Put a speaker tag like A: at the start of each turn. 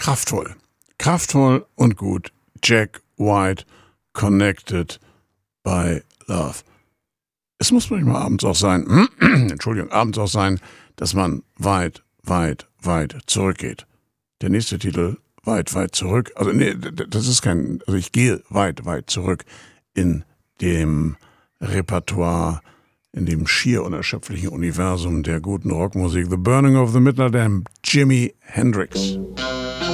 A: Kraftvoll. Kraftvoll und gut. Jack White, Connected by Love. Es muss manchmal abends auch sein, abends auch sein, dass man weit, weit, weit zurückgeht. Der nächste Titel, weit, weit zurück. Also ich gehe weit, weit zurück in dem Repertoire, in dem schier unerschöpflichen Universum der guten Rockmusik. The Burning of the Midnight Lamp, Jimi Hendrix.